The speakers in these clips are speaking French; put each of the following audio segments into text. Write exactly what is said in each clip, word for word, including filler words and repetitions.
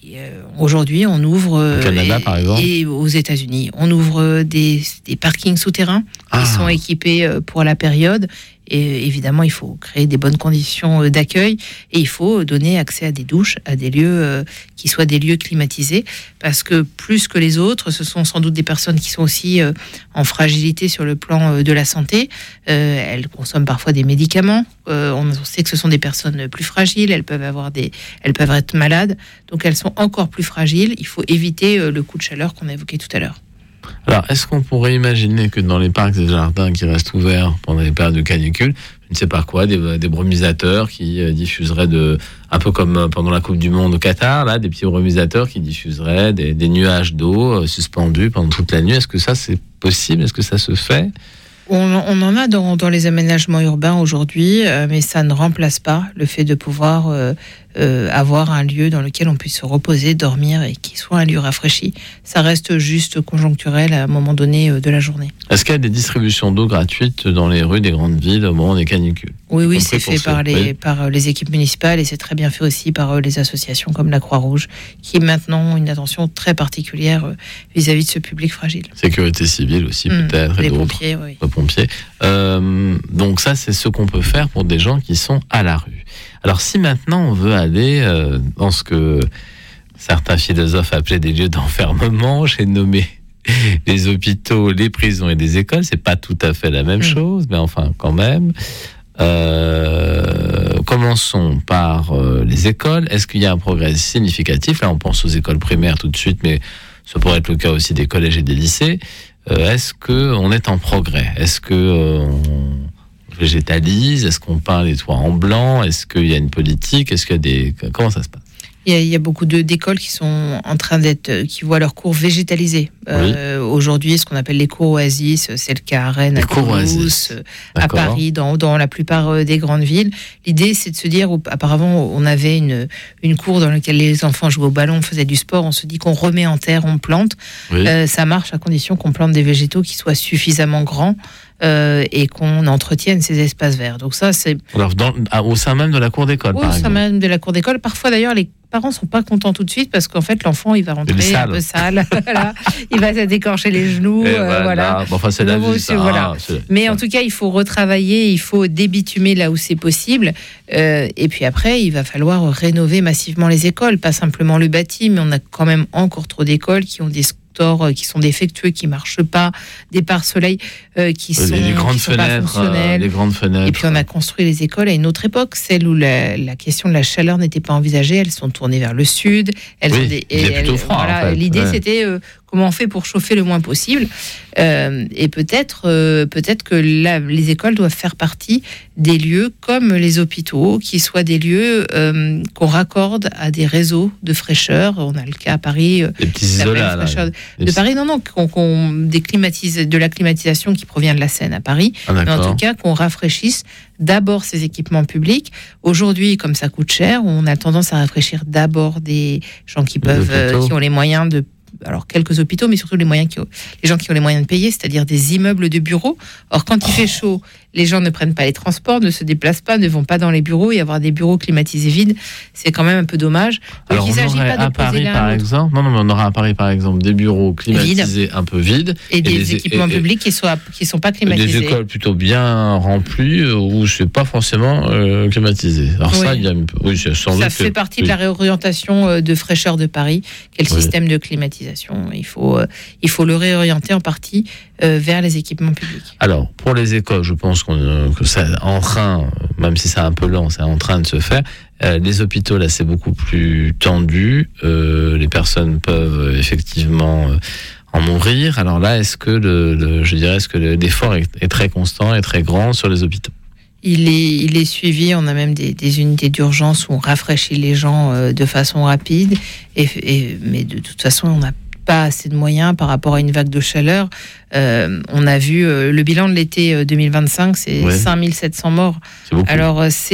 euh, aujourd'hui, on ouvre euh, au Canada, et, par exemple, et aux États-Unis, on ouvre des, des parkings souterrains Ah. qui sont équipés euh, pour la période. Et évidemment, il faut créer des bonnes conditions euh, d'accueil et il faut donner accès à des douches, à des lieux euh, qui soient des lieux climatisés, parce que plus que les autres, ce sont sans doute des personnes qui sont aussi euh, en fragilité sur le plan euh, de la santé. Euh, elles consomment parfois des médicaments. Euh, on sait que ce sont des personnes plus fragiles. Elles peuvent avoir des, elles peuvent être malades. Donc elles sont encore plus fragiles. Il faut éviter euh, le coup de chaleur qu'on a évoqué tout à l'heure. Alors, est-ce qu'on pourrait imaginer que dans les parcs et jardins qui restent ouverts pendant les périodes de canicule, je ne sais pas quoi, des, des brumisateurs qui euh, diffuseraient, de, un peu comme pendant la Coupe du Monde au Qatar, là, des petits brumisateurs qui diffuseraient des, des nuages d'eau euh, suspendus pendant toute la nuit. Est-ce que ça, c'est possible? Est-ce que ça se fait? On, on en a dans, dans les aménagements urbains aujourd'hui, euh, mais ça ne remplace pas le fait de pouvoir euh, euh, avoir un lieu dans lequel on puisse se reposer, dormir et qui soit un lieu rafraîchi. Ça reste juste conjoncturel à un moment donné euh, de la journée. Est-ce qu'il y a des distributions d'eau gratuites dans les rues des grandes villes au moment des canicules? Oui, oui, Compris c'est pour fait ce- par les, oui. par les équipes municipales et c'est très bien fait aussi par euh, les associations comme la Croix-Rouge, qui maintenant ont une attention très particulière euh, vis-à-vis de ce public fragile. Sécurité civile aussi, Mmh, peut-être, et les d'autres. pompiers, oui. aux pompiers. Euh, donc ça, c'est ce qu'on peut faire pour des gens qui sont à la rue. Alors si maintenant on veut aller euh, dans ce que certains philosophes appelaient des lieux d'enfermement, j'ai nommé les hôpitaux, les prisons et les écoles, c'est pas tout à fait la même Mmh. chose, mais enfin quand même. Euh, commençons par euh, les écoles. Est-ce qu'il y a un progrès significatif? Là, on pense aux écoles primaires tout de suite, mais ça pourrait être le cas aussi des collèges et des lycées. Euh, est-ce qu'on est en progrès? Est-ce qu'on euh, végétalise? Est-ce qu'on peint les toits en blanc? Est-ce qu'il y a une politique? Est-ce qu'il y a des... Comment ça se passe? Il y, a, il y a beaucoup de, d'écoles qui sont en train d'être, qui voient leurs cours végétalisés. Euh, aujourd'hui, ce qu'on appelle les cours oasis, c'est le cas à Rennes, Les à cours Toulouse, oasis. euh, à D'accord. Paris, dans, dans la plupart des grandes villes. L'idée, c'est de se dire, auparavant, on avait une, une cour dans laquelle les enfants jouaient au ballon, faisaient du sport. On se dit qu'on remet en terre, on plante. Oui. Euh, ça marche à condition qu'on plante des végétaux qui soient suffisamment grands. Euh, et qu'on entretienne ces espaces verts. Donc ça, c'est Alors, dans, à- au sein même de la cour d'école, oui, par au sein exemple. même de la cour d'école. Parfois, d'ailleurs, les parents sont pas contents tout de suite parce qu'en fait, l'enfant, il va Il est rentrer sale. un peu sale. Voilà. Il va se décorcher les genoux. Et euh, voilà. voilà. Bon, enfin, c'est la Donc, vie, c'est- ça. voilà. Ah, c'est- Mais en tout cas, il faut retravailler, il faut débitumer là où c'est possible. Euh, et puis après, il va falloir rénover massivement les écoles, pas simplement le bâti, mais on a quand même encore trop d'écoles qui ont des stores qui sont défectueux, qui marchent pas, des pare-soleil euh, qui sont, les, les grandes qui sont pas fenêtres, euh, fonctionnels. les grandes fenêtres. Et puis on a construit les écoles à une autre époque, celle où la, la question de la chaleur n'était pas envisagée. Elles sont tournées vers le sud. Elles Oui, ont des, il faisait et plutôt elles- froid, en voilà, fait. l'idée Ouais. c'était euh, comment on fait pour chauffer le moins possible. Euh, et peut-être, euh, peut-être que là, les écoles doivent faire partie des lieux comme les hôpitaux, qui soient des lieux euh, qu'on raccorde à des réseaux de fraîcheur. On a le cas à Paris. euh, Les petits la même isolats, là. fraîcheur Les de petits- Paris, non, non, qu'on, qu'on déclimatise de la climatisation qui provient de la Seine à Paris. Ah, Mais en d'accord. tout cas, qu'on rafraîchisse d'abord ces équipements publics. Aujourd'hui, comme ça coûte cher, on a tendance à rafraîchir d'abord des gens qui Les peuvent, euh, hôpitaux. qui ont les moyens de, alors quelques hôpitaux, mais surtout les moyens qui ont, les gens qui ont les moyens de payer, c'est-à-dire des immeubles de bureaux. Or, quand il fait chaud, les gens ne prennent pas les transports, ne se déplacent pas, ne vont pas dans les bureaux, et avoir des bureaux climatisés vides, c'est quand même un peu dommage. Donc, Alors, il on ne s'agit aurait pas à de poser Paris, l'un à par l'autre. exemple, non, non, mais on aura à Paris, par exemple, des bureaux climatisés un peu vides. Et des des- équipements et- et- publics qui soient, qui sont pas Des climatisés. écoles plutôt bien remplies euh, où c'est pas forcément euh, climatisé. Alors Oui. ça, il y a une... oui, c'est sans Ça doute fait que- partie oui. de la réorientation euh, de fraîcheur de Paris, qui est le Oui. système de climatisation. Il faut, euh, il faut le réorienter en partie euh, vers les équipements publics. Alors, pour les écoles, je pense qu'on, euh, que c'est en train, même si c'est un peu lent, c'est en train de se faire. Euh, les hôpitaux, là, c'est beaucoup plus tendu. Euh, les personnes peuvent euh, effectivement euh, en mourir. Alors là, est-ce que, le, le- je dirais, est-ce que le- l'effort est, est très constant et très grand sur les hôpitaux? Il est, il est suivi, on a même des, des unités d'urgence où on rafraîchit les gens euh, de façon rapide, et, et, mais de toute façon, on n'a pas assez de moyens par rapport à une vague de chaleur. Euh, on a vu euh, le bilan de l'été euh, deux mille vingt-cinq, c'est Ouais. cinq mille sept cents morts. C'est beaucoup. Alors, euh, c'est,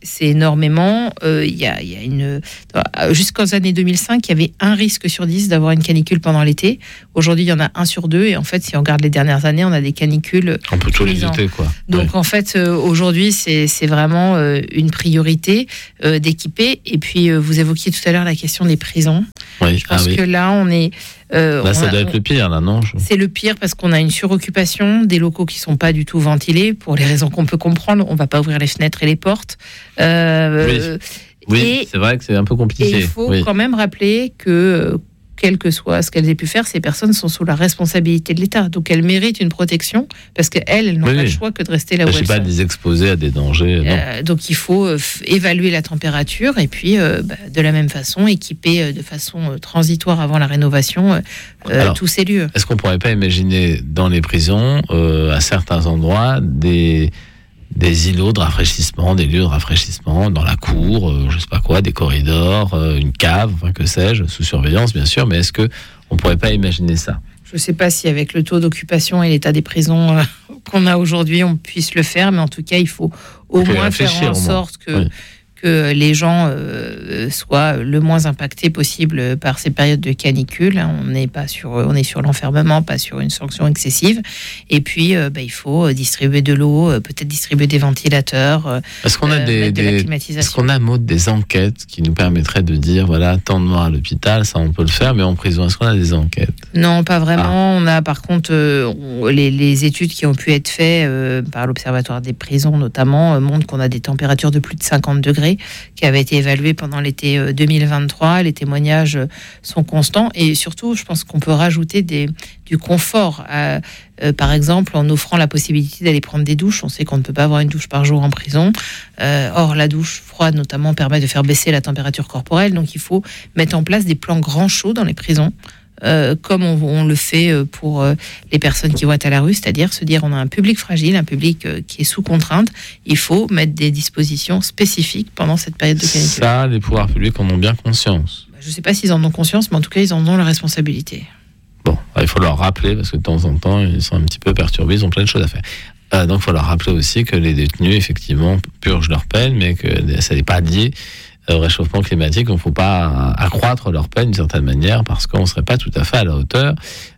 c'est énormément. Euh, il y a, il y a une jusqu'aux années deux mille cinq, il y avait un risque sur dix d'avoir une canicule pendant l'été. Aujourd'hui, il y en a un sur deux. Et en fait, si on regarde les dernières années, on a des canicules. On peut tous les éviter, quoi. Donc, ouais. en fait, euh, aujourd'hui, c'est, c'est vraiment euh, une priorité euh, d'équiper. Et puis, euh, vous évoquiez tout à l'heure la question des prisons. Oui. Je pense ah, oui. que là, on est. Euh, là, ça a, doit être le pire, là, non je... C'est le pire parce qu'on a une suroccupation, des locaux qui ne sont pas du tout ventilés, pour les raisons qu'on peut comprendre. On ne va pas ouvrir les fenêtres et les portes. Euh, oui, oui et, c'est vrai que c'est un peu compliqué. Et il faut oui. quand même rappeler que, quel que soit ce qu'elles aient pu faire, ces personnes sont sous la responsabilité de l'État. Donc elles méritent une protection parce qu'elles, elles n'ont oui, pas oui. le choix que de rester là où elles sont. Je ne sais pas sont. les exposer à des dangers. Non. Euh, donc il faut euh, évaluer la température et puis euh, bah, de la même façon équiper euh, de façon euh, transitoire avant la rénovation euh, Alors, tous ces lieux. Est-ce qu'on ne pourrait pas imaginer dans les prisons, euh, à certains endroits, des... des îlots de rafraîchissement, des lieux de rafraîchissement dans la cour, euh, je sais pas quoi, des corridors, euh, une cave, enfin que sais-je, sous surveillance bien sûr, mais est-ce que on pourrait pas imaginer ça ? Je sais pas si avec le taux d'occupation et l'état des prisons euh, qu'on a aujourd'hui, on puisse le faire, mais en tout cas, il faut au on moins faire en sorte que oui. que les gens euh, soient le moins impactés possible par ces périodes de canicule. On n'est pas sur, on est sur l'enfermement, pas sur une sanction excessive. Et puis, euh, bah, il faut distribuer de l'eau, euh, peut-être distribuer des ventilateurs. Euh, est-ce qu'on a des, de des est-ce qu'on a Maud, des enquêtes qui nous permettraient de dire voilà, tant de morts à l'hôpital, ça on peut le faire, mais en prison, est-ce qu'on a des enquêtes ? Non, pas vraiment. Ah. On a par contre euh, on, les, les études qui ont pu être faites euh, par l'Observatoire des prisons notamment euh, montrent qu'on a des températures de plus de cinquante degrés qui avait été évalué pendant l'été deux mille vingt-trois. Les témoignages sont constants et surtout, je pense qu'on peut rajouter des, du confort. À, euh, par exemple, en offrant la possibilité d'aller prendre des douches. On sait qu'on ne peut pas avoir une douche par jour en prison. Euh, or, la douche froide, notamment, permet de faire baisser la température corporelle. Donc, il faut mettre en place des plans grands chauds dans les prisons. Euh, comme on, on le fait pour euh, les personnes qui vont être à la rue, c'est-à-dire se dire on a un public fragile, un public euh, qui est sous contrainte, il faut mettre des dispositions spécifiques pendant cette période de canicule. Ça, les pouvoirs publics en ont bien conscience. Je ne sais pas s'ils en ont conscience, mais en tout cas, ils en ont la responsabilité. Bon, il faut leur rappeler, parce que de temps en temps, ils sont un petit peu perturbés, ils ont plein de choses à faire. Euh, donc, il faut leur rappeler aussi que les détenus, effectivement, purgent leur peine, mais que ça n'est pas lié au réchauffement climatique. Il ne faut pas accroître leur peine d'une certaine manière parce qu'on ne serait pas tout à fait à la hauteur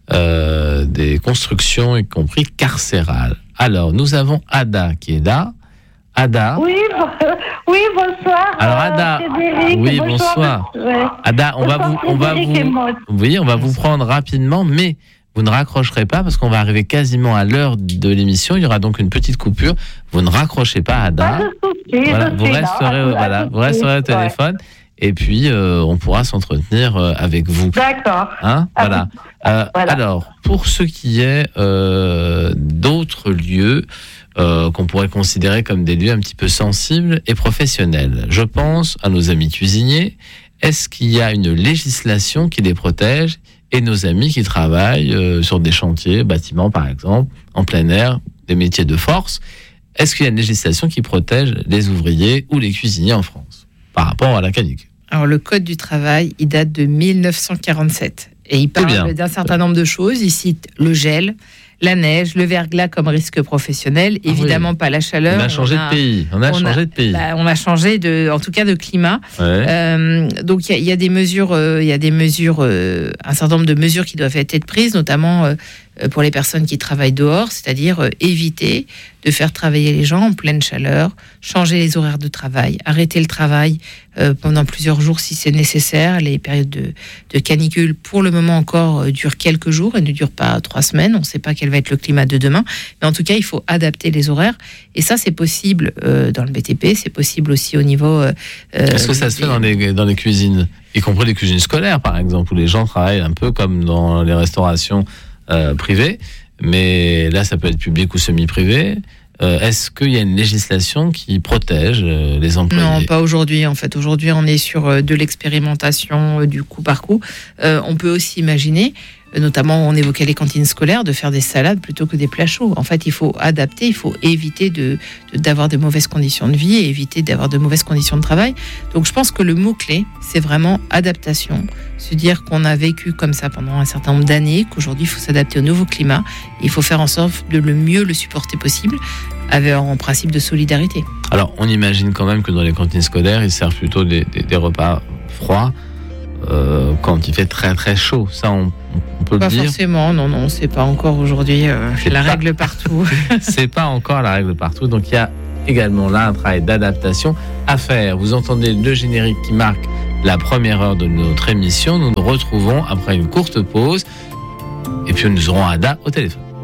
euh, des constructions, y compris carcérales. Alors, nous avons Ada qui est là. Ada. Oui, oui, bonsoir. Alors Ada, Frédéric, oui, bonsoir. bonsoir. Ada, on bonsoir, va vous, on va vous, oui, on va vous prendre rapidement, mais vous ne raccrocherez pas parce qu'on va arriver quasiment à l'heure de l'émission. Il y aura donc une petite coupure. Vous ne raccrochez pas, Ada. Souci, voilà, vous resterez, là, voilà, vous resterez au téléphone. Ouais. Et puis, euh, on pourra s'entretenir euh, avec vous. D'accord. Hein, voilà. Euh, voilà. Alors, pour ce qui est euh, d'autres lieux euh, qu'on pourrait considérer comme des lieux un petit peu sensibles et professionnels, je pense à nos amis cuisiniers. Est-ce qu'il y a une législation qui les protège ? Et nos amis qui travaillent euh, sur des chantiers, bâtiments par exemple, en plein air, des métiers de force, est-ce qu'il y a une législation qui protège les ouvriers ou les cuisiniers en France par rapport à la canicule ? Alors le Code du travail, il date de mille neuf cent quarante-sept et il parle d'un certain nombre de choses. Il cite le gel, la neige, le verglas comme risque professionnel, ah évidemment oui. pas la chaleur. On a changé on a, de pays. On a on changé a, de pays. Bah, on a changé de, en tout cas de climat. Ouais. Euh, donc il y, y a des mesures, euh, il y a des mesures, euh, un certain nombre de mesures qui doivent être prises, notamment euh, pour les personnes qui travaillent dehors, c'est-à-dire euh, éviter de faire travailler les gens en pleine chaleur, changer les horaires de travail, arrêter le travail euh, pendant plusieurs jours si c'est nécessaire. Les périodes de, de canicule, pour le moment encore, euh, durent quelques jours et ne durent pas trois semaines. On ne sait pas quel va être le climat de demain. Mais en tout cas, il faut adapter les horaires. Et ça, c'est possible euh, dans le B T P, c'est possible aussi au niveau... Euh, Est-ce que ça se fait dans les, dans les cuisines, y compris les cuisines scolaires, par exemple, où les gens travaillent un peu comme dans les restaurations euh, privées, mais là, ça peut être public ou semi-privé. Euh, est-ce qu'il y a une législation qui protège euh, les employés ? Non, pas aujourd'hui. En fait, aujourd'hui, on est sur euh, de l'expérimentation euh, du coup par coup. Euh, on peut aussi imaginer, euh, notamment, on évoquait les cantines scolaires, de faire des salades plutôt que des plats chauds. En fait, il faut adapter, il faut éviter de, de, d'avoir de mauvaises conditions de vie et éviter d'avoir de mauvaises conditions de travail. Donc, je pense que le mot-clé, c'est vraiment adaptation. Se dire qu'on a vécu comme ça pendant un certain nombre d'années, qu'aujourd'hui, il faut s'adapter au nouveau climat. Il faut faire en sorte de le mieux le supporter possible. avec un principe de solidarité. Alors, on imagine quand même que dans les cantines scolaires, ils servent plutôt des, des, des repas froids euh, quand il fait très très chaud. Ça, on, on peut Pas le dire. Pas forcément, non, non, c'est pas encore aujourd'hui euh, la pas, règle partout. C'est pas encore la règle partout, donc il y a également là un travail d'adaptation à faire. Vous entendez le générique qui marque la première heure de notre émission. Nous nous retrouvons après une courte pause et puis nous aurons Ada au téléphone.